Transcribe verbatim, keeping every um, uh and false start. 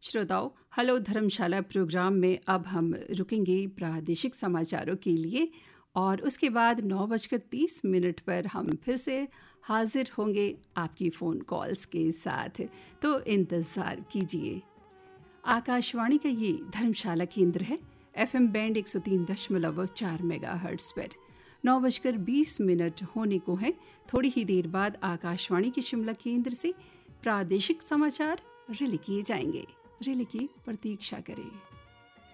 श्रोताओं, हेलो धर्मशाला प्रोग्राम में अब हम रुकेंगे प्रादेशिक समाचारों के लिए और उसके बाद नौ बजकर तीस मिनट पर हम फिर से हाजिर होंगे आपकी फ़ोन कॉल्स के साथ, तो इंतज़ार कीजिए। आकाशवाणी का ये धर्मशाला केंद्र है, एफएम बैंड एक सौ तीन दशमलव चार मेगाहर्ट्ज़ पर। नौ बजकर बीस मिनट होने को हैं। थोड़ी ही देर बाद आकाशवाणी के शिमला केंद्र से प्रादेशिक समाचार रिले किए जाएंगे। रिले की प्रतीक्षा करें।